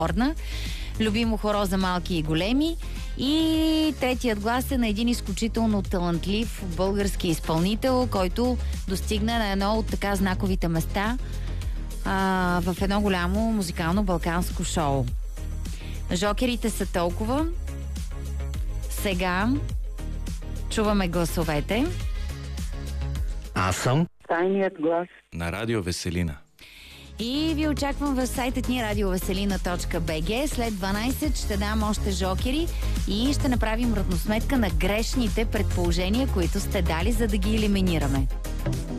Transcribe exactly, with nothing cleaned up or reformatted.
Орна. Любимо хоро за малки и големи. И третият глас е на един изключително талантлив български изпълнител, който достигна на едно от така знаковите места а, в едно голямо музикално балканско шоу. Жокерите са толкова. Сега чуваме гласовете. Аз съм тайният глас на Радио Веселина. И ви очаквам в сайтът ни радиовеселина точка би джи. След дванайсет ще дам още жокери и ще направим равносметка на грешните предположения, които сте дали, за да ги елиминираме.